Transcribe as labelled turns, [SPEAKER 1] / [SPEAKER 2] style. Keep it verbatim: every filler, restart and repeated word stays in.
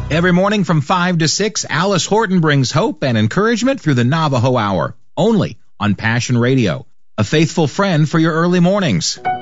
[SPEAKER 1] Every morning from five to six, Alice Horton brings hope and encouragement through the Navajo Hour, only on Passion Radio, a faithful friend for your early mornings.